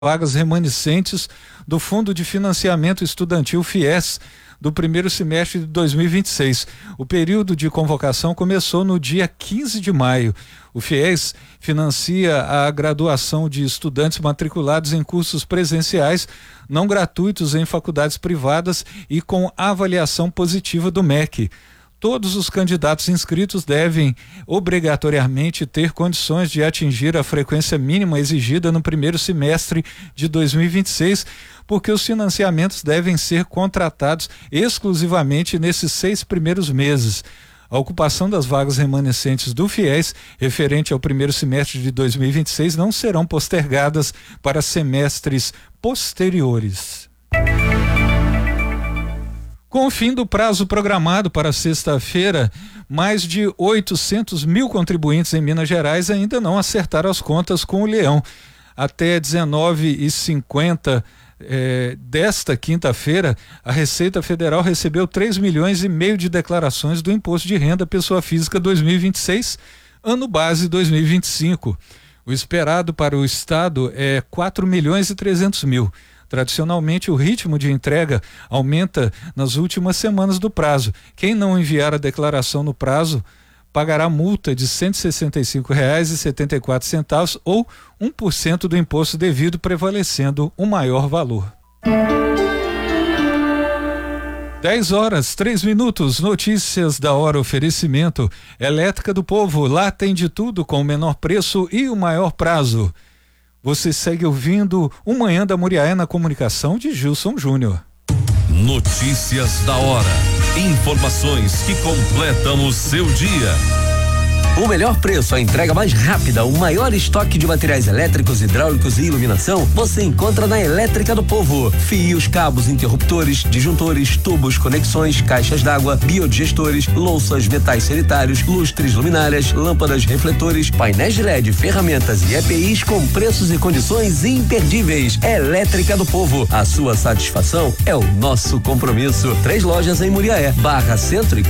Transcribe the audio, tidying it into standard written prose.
vagas remanescentes do Fundo de Financiamento Estudantil FIES do primeiro semestre de 2026. O período de convocação começou no dia 15 de maio. O FIES financia a graduação de estudantes matriculados em cursos presenciais não gratuitos em faculdades privadas e com avaliação positiva do MEC. Todos os candidatos inscritos devem obrigatoriamente ter condições de atingir a frequência mínima exigida no primeiro semestre de 2026, porque os financiamentos devem ser contratados exclusivamente nesses 6 primeiros meses. A ocupação das vagas remanescentes do FIES, referente ao primeiro semestre de 2026, não serão postergadas para semestres posteriores. Com o fim do prazo programado para sexta-feira, mais de 800 mil contribuintes em Minas Gerais ainda não acertaram as contas com o Leão. Até 19h50 desta quinta-feira, a Receita Federal recebeu 3,5 milhões de declarações do Imposto de Renda Pessoa Física 2026, ano base 2025. O esperado para o Estado é 4.300.000. Tradicionalmente, o ritmo de entrega aumenta nas últimas semanas do prazo. Quem não enviar a declaração no prazo pagará multa de R$ 165,74 ou 1% do imposto devido, prevalecendo o maior valor. 10h03. Notícias da hora. Oferecimento Elétrica do Povo. Lá tem de tudo com o menor preço e o maior prazo. Você segue ouvindo o Manhã da Muriaé na comunicação de Gilson Júnior. Notícias da hora. Informações que completam o seu dia. O melhor preço, a entrega mais rápida, o maior estoque de materiais elétricos, hidráulicos e iluminação você encontra na Elétrica do Povo. Fios, cabos, interruptores, disjuntores, tubos, conexões, caixas d'água, biodigestores, louças, metais sanitários, lustres, luminárias, lâmpadas, refletores, painéis de LED, ferramentas e EPIs com preços e condições imperdíveis. Elétrica do Povo, a sua satisfação é o nosso compromisso. 3 lojas em Muriaé, Barra Centro e